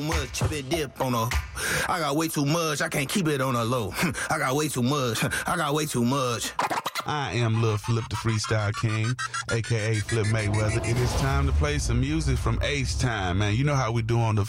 much chip and dip on a. I got way too much. I can't keep it on a low. I got way too much. I got way too much. I am Lil Flip, the Freestyle King, a.k.a. Flip Mayweather. It is time to play some music from H-Time, man. You know how we do on the